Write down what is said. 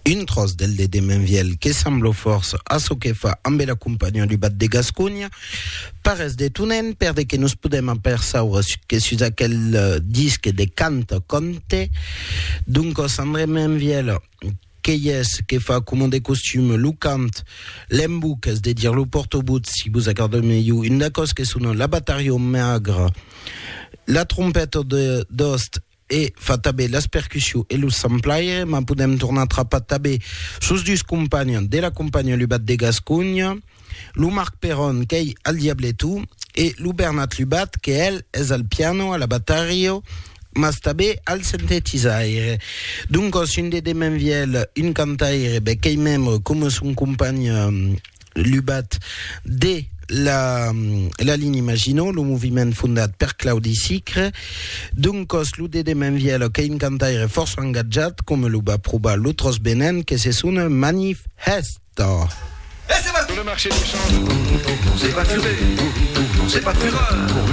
une trosse del de Menviel che sembla forse a so che fa amb la compagnia du bat de Gascogna pares de tunen perde che nos podem apercebre che su aquel disque de canta conte dunque André Menviel che fa come des costumes lucant l'embouc de dire le porte-bout si vous accordez meglio une cosa che sono la battario magre la trompette d'ost e fa també les percussions e los samplaire, ma podem tornar a trapar també sus dus companys de la compagnia Lubat de Gascogna, lo Marc Perron, che è al diabletu, e lo Bernat Lubat, che ell és al piano, alla battario, ma també al sintetizzare. Dunque, un de Menviel, un cantaire, che è membre come son compagno Lubat de la ligne Imagino, le mouvement fondé per Claudi Sicre, donc l'ude de Menviel che in cantaire force engaggiat come lo va proba l'otros benen che se sono manifesta. Et c'est parti. Sur le marché du change, c'est pas fureur, c'est pas fureur.